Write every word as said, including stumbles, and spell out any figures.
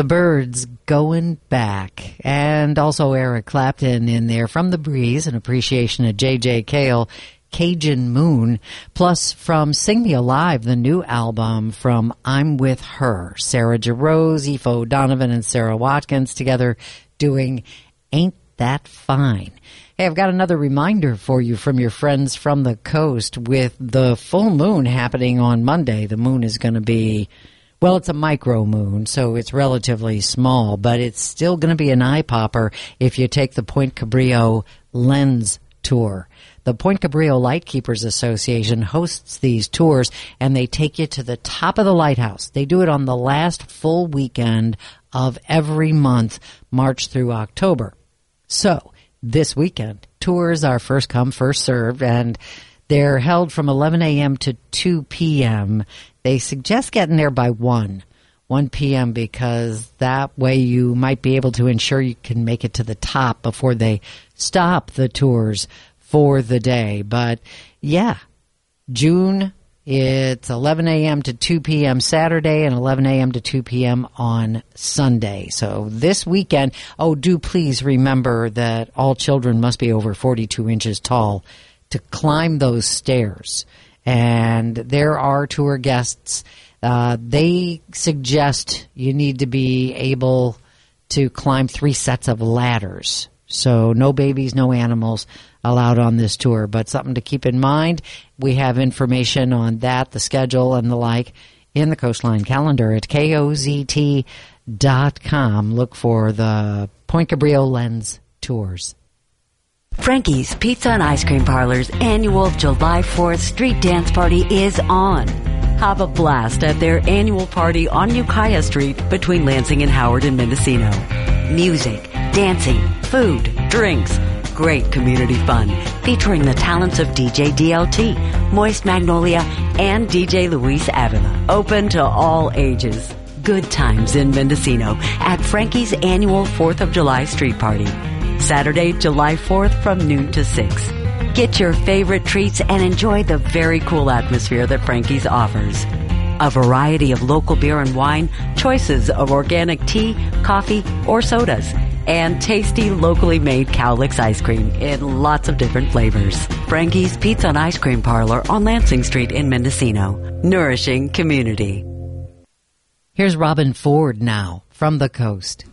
The Byrds, Going Back, and also Eric Clapton in there from The Breeze, an appreciation of J J Cale, Cajun Moon, plus from Sing Me Alive, the new album from I'm With Her, Sarah Jarosz, Aoife O'Donovan, and Sarah Watkins together doing Ain't That Fine. Hey, I've got another reminder for you from your friends from the coast. With the full moon happening on Monday, the moon is going to be, well, it's a micro moon, so it's relatively small, but it's still going to be an eye popper if you take the Point Cabrillo Lens Tour. The Point Cabrillo Lightkeepers Association hosts these tours, and they take you to the top of the lighthouse. They do it on the last full weekend of every month, March through October. So, this weekend, tours are first come, first served, and they're held from eleven a.m. to two p.m. They suggest getting there by one p.m. because that way you might be able to ensure you can make it to the top before they stop the tours for the day. But, yeah, June, it's eleven a.m. to two p.m. Saturday and eleven a.m. to two p.m. on Sunday. So this weekend, oh, do please remember that all children must be over forty-two inches tall to climb those stairs. And there are tour guests. Uh, they suggest you need to be able to climb three sets of ladders. So no babies, no animals allowed on this tour, but something to keep in mind. We have information on that, the schedule and the like, in the Coastline calendar at K O Z T dot com. Look for the Point Cabrillo Lens Tours. Frankie's Pizza and Ice Cream Parlor's annual July fourth Street Dance Party is on. Have a blast at their annual party on Ukiah Street between Lansing and Howard in Mendocino. Music, dancing, food, drinks, great community fun featuring the talents of D J D L T, Moist Magnolia, and D J Luis Avila. Open to all ages. Good times in Mendocino at Frankie's annual fourth of July Street Party. Saturday, July fourth from noon to six. Get your favorite treats and enjoy the very cool atmosphere that Frankie's offers. A variety of local beer and wine, choices of organic tea, coffee, or sodas, and tasty locally made Cowlicks ice cream in lots of different flavors. Frankie's Pizza and Ice Cream Parlor on Lansing Street in Mendocino. Nourishing community. Here's Robin Ford now from the coast.